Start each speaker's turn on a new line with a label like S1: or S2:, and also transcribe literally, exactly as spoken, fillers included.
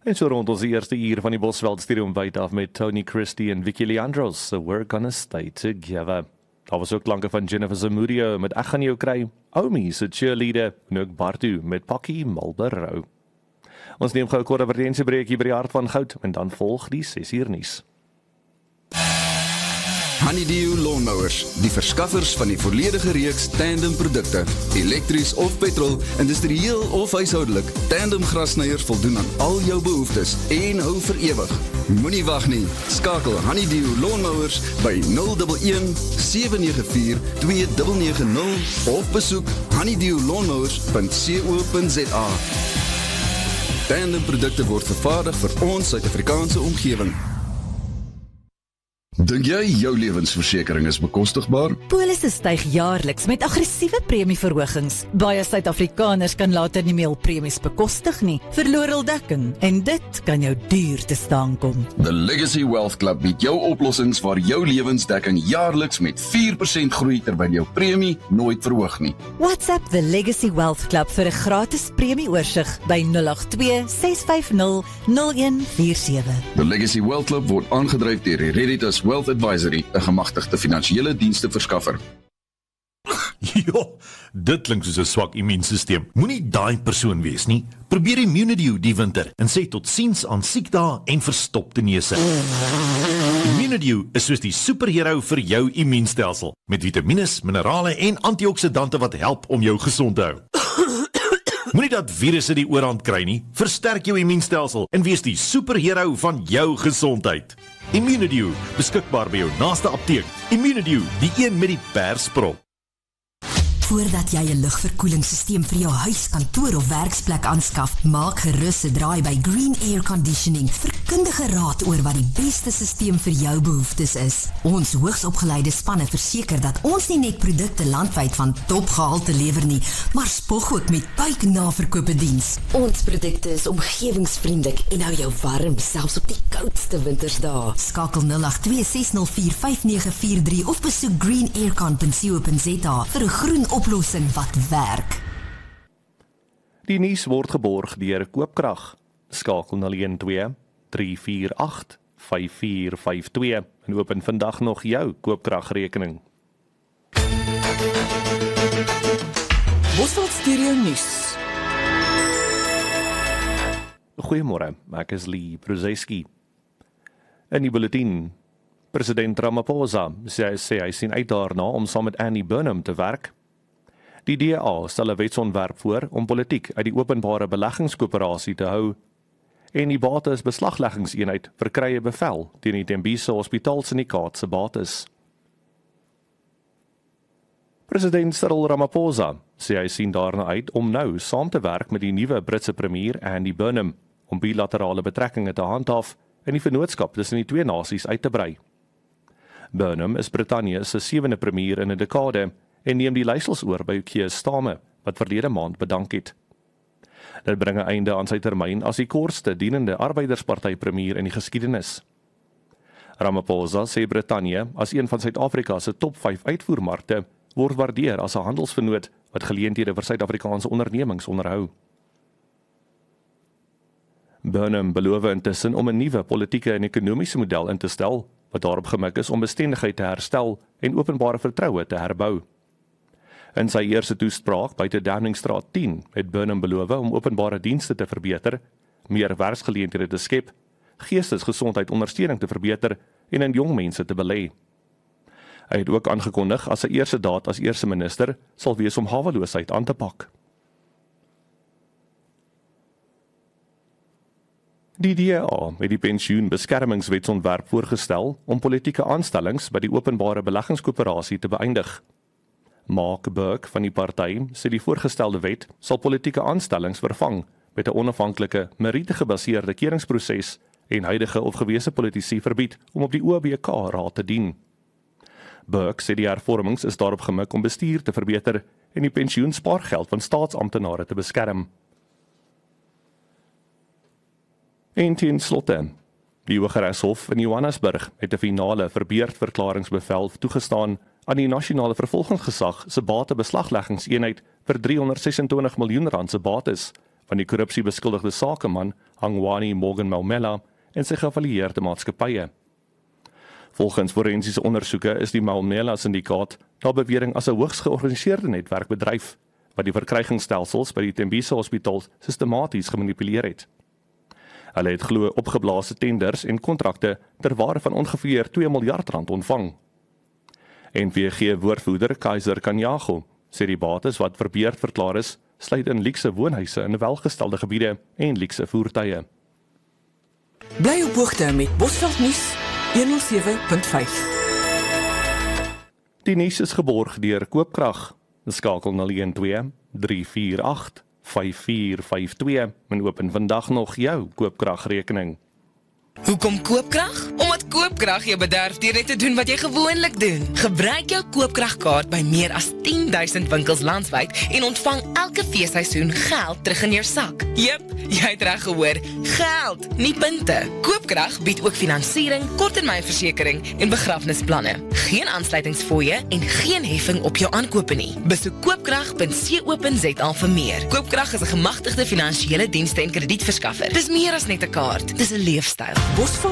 S1: En so rond ons die eerste uur van die Bosveld Stadium wyd af met Tony Christie en Vicky Leandros, so we're gonna stay together. Daar was ook klanke van Jennifer Zamudio met Ek gaan jou kry, Omi se cheerleader, en ook Bartu met Pakkie Marlboro. Ons neem gou 'n kort advertentiebreek hier by die hart van goud, en dan volg die ses uur nuus.
S2: Honeydew Lawnmowers, die verskaffers van die volledige reeks tandem produkte, elektries of petrol, industrieel of huishoudelik. Tandem grassnyers voldoen aan al jou behoeftes en hou vir ewig. Moenie wag nie. Skakel Honeydew Lawnmowers by nul een een sewe nege vier twee nege nege nul of besoek honeydew lawnmowers punt co punt za. Tandem produkte word vervaardig vir ons Suid-Afrikaanse omgewing.
S3: Dink jy jou lewensversekering is bekostigbaar?
S4: Polisse styg jaarliks met aggressiewe premieverhogings. Baie Suid-Afrikaners kan later nie meer premies bekostig nie, verloor hul dekking, en dit kan jou duur te staan kom.
S3: The Legacy Wealth Club bied jou oplossings waar jou lewensdekking jaarliks met vier persent groei terwyl jou premie nooit verhoog nie.
S4: WhatsApp The Legacy Wealth Club vir 'n gratis premieoorsig by nul agt twee ses vyf nul nul een vier sewe.
S3: The Legacy Wealth Club word aangedryf deur die Redditus Wealth Advisory, 'n gemagtigde finansiële dienste verskaffer.
S5: Ja, dit klink soos 'n swak immuunstelsel. Moenie daai persoon wees nie. Probeer Immunedio die winter en sê tot siens aan siekdae en verstopte neuse. Immunedio is soos die superhero vir jou immuunstelsel, met vitamiene, minerale en antioksidante wat help om jou gesond te hou. Moenie dat virusse die oorhand kry nie. Versterk jou immuunstelsel en wees die superhero van jou gesondheid. Immunedio, beskikbaar by jou naaste apteek. Immunedio, die een met die persprop.
S6: Voordat jy 'n lugverkoelingssysteem vir jou huis, kantoor of werksplek aanskaf, maak gerus 'n draai by Green Air Conditioning vir kundige raad oor wat die beste systeem vir jou behoeftes is. Ons hoogsopgeleide spanne verseker dat ons nie net produkte landwyd van topgehalte lewer nie, maar spog ook met buiknaverkope diens. Ons produkte is omgewingsvriendelik en hou jou warm, selfs op die koudste wintersdae. Skakel nul agt twee ses nul vier vyf nege vier drie of besoek green aircon punt co punt za vir 'n groen oplossing wat werk.
S1: Die nuus word geborg deur Koopkrag. Skakel nul een twee drie vier agt vyf vier vyf twee en open vandag nog jou Koopkragrekening.
S7: Bosveld Stereo Nuus.
S1: Goeiemôre, ek is Lee Bruzeski. In die bulletin, President Ramaphosa sê, sê hy sien uit daarna om saam met Annie Burnham te werk. Die D A stel 'n wetsontwerp voor om politiek uit die openbare beleggingskoöperasie te hou en die Bates beslagleggingseenheid verkry 'n bevel teen die Tembisa Hospitaal Syndikaat se bates. President Cyril Ramaphosa sê hy sien daarna uit om nou saam te werk met die nuwe Britse premier Andy Burnham om bilaterale betrekkinge te handhaaf en die vennootskap tussen die twee nasies uit te brei. Burnham is Brittanje se sewende premier in 'n dekade en neem die leiersels oor by Keir Starmer, wat verlede maand bedank het. Dit bring 'n einde aan sy termyn as die kortste dienende arbeidersparty premier in die geskiedenis. Ramaphosa sê Brittanje, as een van Suid-Afrika se top vyf uitvoermarkte, word waardeer as 'n handelsvennoot wat geleenthede vir Suid-Afrikaanse ondernemings onderhou. Burnham beloof intussen om 'n nuwe politieke en ekonomiese model in te stel, wat daarop gemik is om bestendigheid te herstel en openbare vertroue te herbou. In sy eerste toespraak buite Downingstraat tien het Burnham beloof om openbare dienste te verbeter, meer werksgeleenthede te skep, geestesgesondheid ondersteuning te verbeter en in jong mense te belê. Hy het ook aangekondig as sy eerste daad as eerste minister sal wees om haweloosheid aan te pak. Die D A het die pensioenbeskermingswetsontwerp voorgestel om politieke aanstellings by die openbare beleggingskoöperasie te beëindig. Mark Burke van die party sê die voorgestelde wet sal politieke aanstellings vervang met 'n onafhanklike, meriete-gebaseerde keuringsproses en huidige of gewese politici verbied om op die O B K raad te dien. Burke sê die hervormings is daarop gemik om bestuur te verbeter en die pensioenspaargeld van staatsamptenare te beskerm. En ten slotte, die Hooggeregshof in Johannesburg het 'n finale verbeurdverklaringsbevel toegestaan aan die nasionale vervolgingsgesag se batebeslagleggingseenheid vir driehonderd ses en twintig miljoen rand se bates van die korrupsie beskuldigde sakeman Hangwani Morgan Maumela en sy geaffilieerde maatskappye. Volgens forensiese ondersoeke is die Maumela-syndikaat na bewering as 'n hoogs georganiseerde netwerk bedryf, wat die verkrygingsstelsels by die Tembisa Hospitaal sistematies gemanipuleer het. Hulle het glo opgeblaasde tenders en kontrakte ter waarde van ongeveer twee miljard rand ontvang. N V G-woordvoerder Kaiser Kanyago sê die bates wat verbeurd verklaar is, sluit in luukse woonhuise in welgestelde gebiede en luukse voertuie.
S7: Bly op hoogte met Bosveld Nuus honderd sewe punt vyf.
S1: Die nuus is geborg deur Koopkrag. Skakel null een twee drie vier agt vyf vier vyf twee en open vandag nog jou Koopkragrekening.
S8: Hoekom Koopkrag? Omdat Koopkrag jou bederf deur net te doen wat jy gewoonlik doen. Gebruik jou Koopkragkaart by meer as tien duisend winkels landwyd en ontvang elke feesseisoen geld terug in jou sak. Jep, jy het reg gehoor, geld, nie punte. Koopkrag bied ook finansiering, korttermynversekering en begrafnisplanne. Geen aansluitingsfooie en geen heffing op jou aankope nie. Besoek koopkrag punt co punt za vir meer. Koopkrag is 'n gemagtigde finansiële dienste en kredietverskaffer. Dis meer as net 'n kaart, dis 'n leefstyl.
S7: Bosveld